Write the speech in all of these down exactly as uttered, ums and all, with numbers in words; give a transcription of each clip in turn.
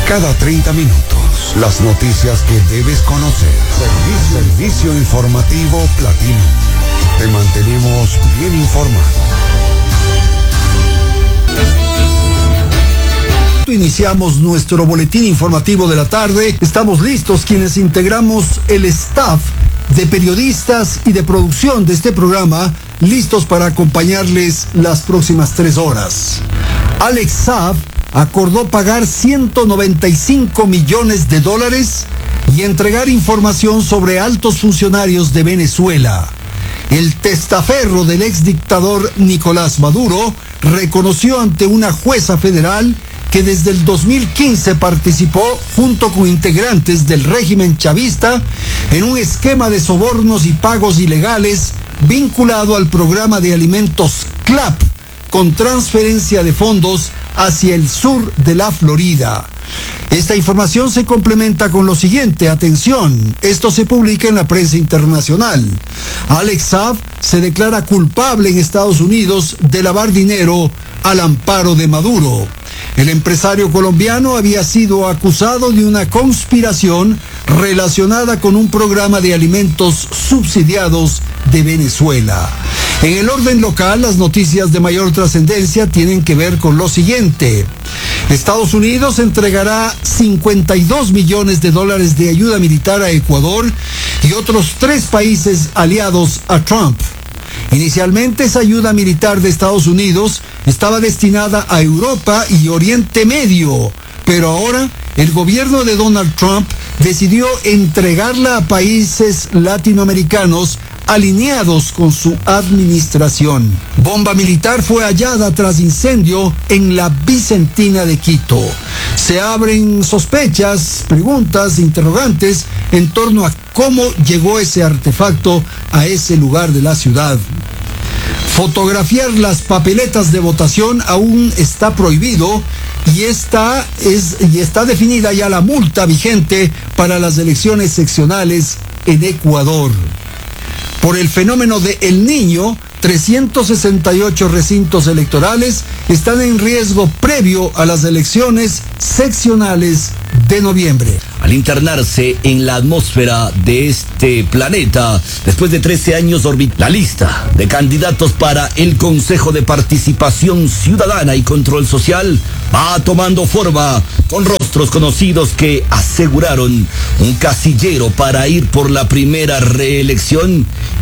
Cada treinta minutos, las noticias que debes conocer. Servicio, servicio informativo Platino. Te mantenemos bien informado. Iniciamos nuestro boletín informativo de la tarde. Estamos listos quienes integramos el staff de periodistas y de producción de este programa, listos para acompañarles las próximas tres horas. Alex Saab acordó pagar ciento noventa y cinco millones de dólares y entregar información sobre altos funcionarios de Venezuela. El testaferro del exdictador Nicolás Maduro reconoció ante una jueza federal que desde el dos mil quince participó junto con integrantes del régimen chavista en un esquema de sobornos y pagos ilegales vinculado al programa de alimentos CLAP, con transferencia de fondos hacia el sur de la Florida. Esta información se complementa con lo siguiente, atención, esto se publica en la prensa internacional. Alex Saab se declara culpable en Estados Unidos de lavar dinero al amparo de Maduro. El empresario colombiano había sido acusado de una conspiración relacionada con un programa de alimentos subsidiados de Venezuela. En el orden local, las noticias de mayor trascendencia tienen que ver con lo siguiente. Estados Unidos entregará cincuenta y dos millones de dólares de ayuda militar a Ecuador y otros tres países aliados a Trump. Inicialmente, esa ayuda militar de Estados Unidos estaba destinada a Europa y Oriente Medio, pero ahora el gobierno de Donald Trump decidió entregarla a países latinoamericanos alineados con su administración. Bomba militar fue hallada tras incendio en la Vicentina de Quito. Se abren sospechas, preguntas, interrogantes en torno a cómo llegó ese artefacto a ese lugar de la ciudad. Fotografiar las papeletas de votación aún está prohibido y esta es y está definida ya la multa vigente para las elecciones seccionales en Ecuador. Por el fenómeno de El Niño, trescientos sesenta y ocho recintos electorales están en riesgo previo a las elecciones seccionales de noviembre. Al internarse en la atmósfera de este planeta, después de trece años orbitando, la lista de candidatos para el Consejo de Participación Ciudadana y Control Social va tomando forma, con rostros conocidos que aseguraron un casillero para ir por la primera reelección,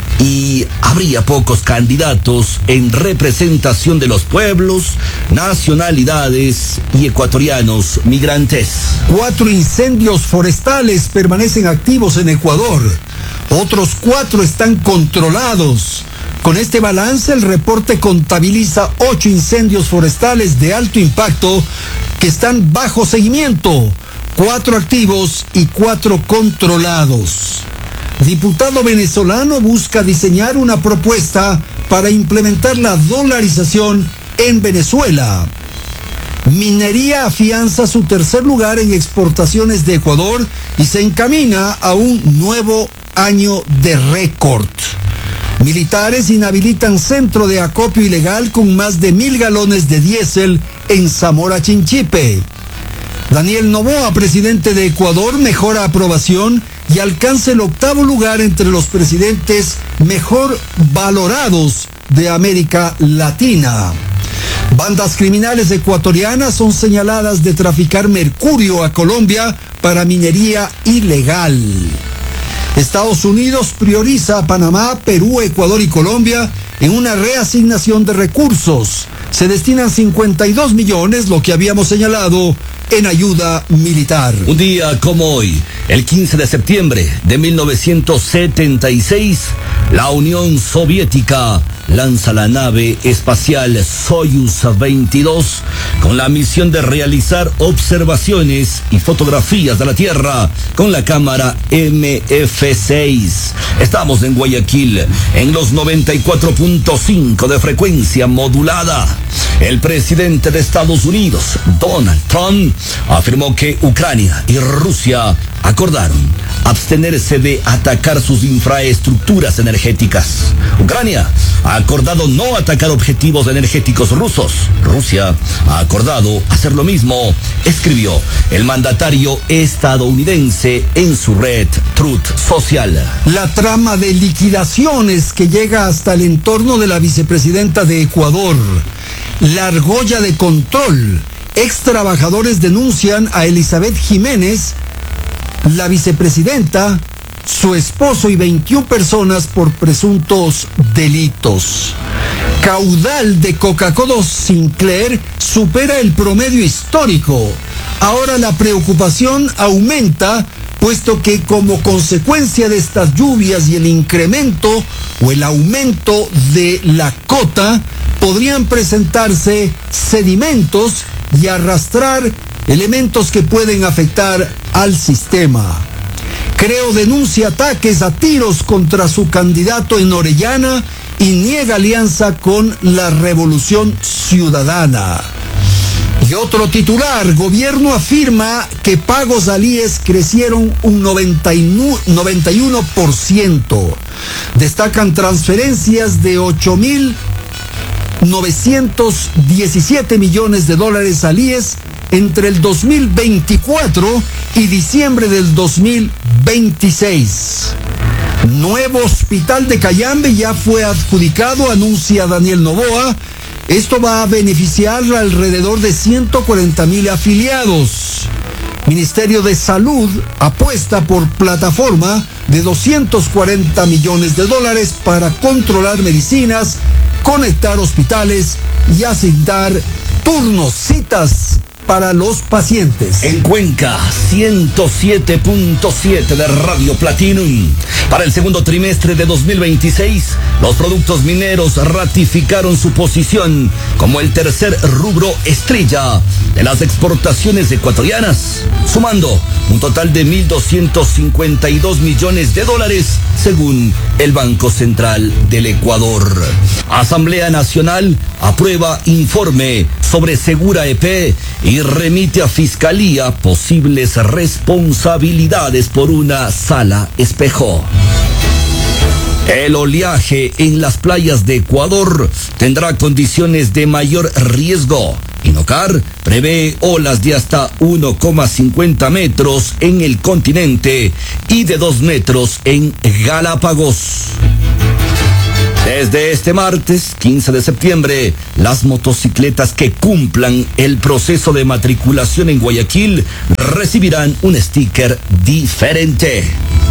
y habría pocos candidatos en representación de los pueblos, nacionalidades y ecuatorianos migrantes. Cuatro incendios forestales permanecen activos en Ecuador. Otros cuatro están controlados. Con este balance, el reporte contabiliza ocho incendios forestales de alto impacto que están bajo seguimiento, cuatro activos y cuatro controlados. Diputado venezolano busca diseñar una propuesta para implementar la dolarización en Venezuela. Minería afianza su tercer lugar en exportaciones de Ecuador y se encamina a un nuevo año de récord. Militares inhabilitan centro de acopio ilegal con más de mil galones de diésel en Zamora Chinchipe. Daniel Noboa, presidente de Ecuador, mejora aprobación y alcanza el octavo lugar entre los presidentes mejor valorados de América Latina. Bandas criminales ecuatorianas son señaladas de traficar mercurio a Colombia para minería ilegal. Estados Unidos prioriza a Panamá, Perú, Ecuador y Colombia en una reasignación de recursos. Se destinan cincuenta y dos millones, lo que habíamos señalado, en ayuda militar. Un día como hoy, el quince de septiembre de mil novecientos setenta y seis, la Unión Soviética lanza la nave espacial Soyuz veintidós con la misión de realizar observaciones y fotografías de la Tierra con la cámara eme efe seis. Estamos en Guayaquil, en los noventa y cuatro punto cinco de frecuencia modulada. El presidente de Estados Unidos, Donald Trump, afirmó que Ucrania y Rusia acordaron abstenerse de atacar sus infraestructuras energéticas. Ucrania ha acordado no atacar objetivos energéticos rusos. Rusia ha acordado hacer lo mismo, escribió el mandatario estadounidense en su red Truth Social. La trama de liquidaciones que llega hasta el entorno de la vicepresidenta de Ecuador. La argolla de control. Ex trabajadores denuncian a Elizabeth Jiménez, la vicepresidenta, su esposo y veintiuna personas por presuntos delitos. Caudal de Coca-Cola Sinclair supera el promedio histórico. Ahora la preocupación aumenta, puesto que como consecuencia de estas lluvias y el incremento o el aumento de la cota, podrían presentarse sedimentos y arrastrar elementos que pueden afectar al sistema. Creo denuncia ataques a tiros contra su candidato en Orellana y niega alianza con la Revolución Ciudadana. Y otro titular, gobierno afirma que pagos al I E S crecieron un noventa y uno por ciento. Destacan transferencias de ocho mil novecientos diecisiete millones de dólares al I E S entre el dos mil veinticuatro y diciembre del dos mil veintiséis. Nuevo hospital de Cayambe ya fue adjudicado, anuncia Daniel Noboa. Esto va a beneficiar a alrededor de ciento cuarenta mil afiliados. Ministerio de Salud apuesta por plataforma de doscientos cuarenta millones de dólares para controlar medicinas, conectar hospitales y asignar turnos, citas para los pacientes. En Cuenca, ciento siete punto siete de Radio Platinum. Para el segundo trimestre de dos mil veintiséis, los productos mineros ratificaron su posición como el tercer rubro estrella de las exportaciones ecuatorianas, sumando un total de mil doscientos cincuenta y dos millones de dólares, según el Banco Central del Ecuador. Asamblea Nacional aprueba informe sobre Segura E P y remite a Fiscalía posibles responsabilidades por una sala espejo. El oleaje en las playas de Ecuador tendrá condiciones de mayor riesgo. Inocar prevé olas de hasta uno coma cincuenta metros en el continente y de dos metros en Galápagos. Desde este martes, quince de septiembre, las motocicletas que cumplan el proceso de matriculación en Guayaquil recibirán un sticker diferente.